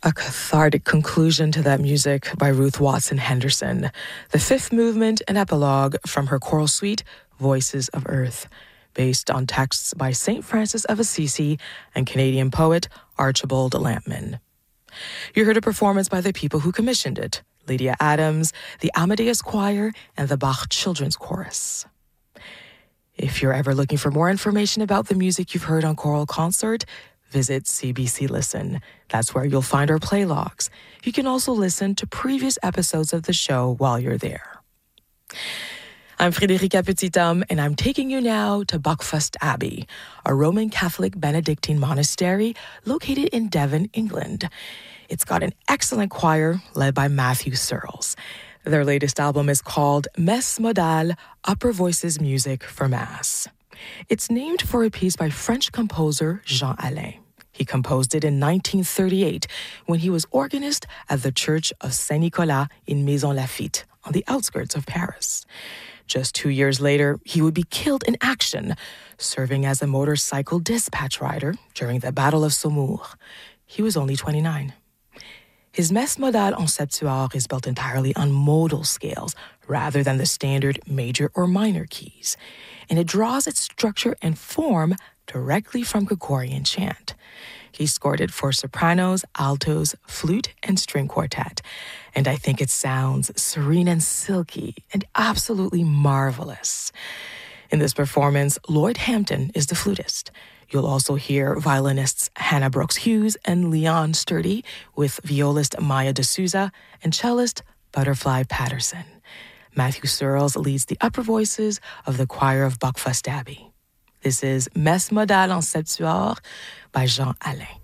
A cathartic conclusion to that music by Ruth Watson Henderson, the fifth movement and epilogue from her choral suite, Voices of Earth, based on texts by St. Francis of Assisi and Canadian poet Archibald Lampman. You heard a performance by the people who commissioned it, Lydia Adams, the Amadeus Choir, and the Bach Children's Chorus. If you're ever looking for more information about the music you've heard on Choral Concert, visit CBC Listen. That's where you'll find our play logs. You can also listen to previous episodes of the show while you're there. I'm Frédérica Petithomme, and I'm taking you now to Buckfast Abbey, a Roman Catholic Benedictine monastery located in Devon, England. It's got an excellent choir led by Matthew Searles. Their latest album is called Messe Modale, Upper Voices Music for Mass. It's named for a piece by French composer Jean Alain. He composed it in 1938 when he was organist at the Church of Saint-Nicolas in Maison Lafitte on the outskirts of Paris. Just 2 years later, he would be killed in action, serving as a motorcycle dispatch rider during the Battle of Saumur. He was only 29. His Messe Modale en septuor is built entirely on modal scales rather than the standard major or minor keys, and it draws its structure and form directly from Gregorian chant. He scored it for sopranos, altos, flute, and string quartet, and I think it sounds serene and silky and absolutely marvelous. In this performance, Lloyd Hampton is the flutist. You'll also hear violinists Hannah Brooks-Hughes and Leon Sturdy with violist Maya D'Souza and cellist Butterfly Patterson. Matthew Searles leads the upper voices of the choir of Buckfast Abbey. This is Messe Modale en septuor by Jean Alain.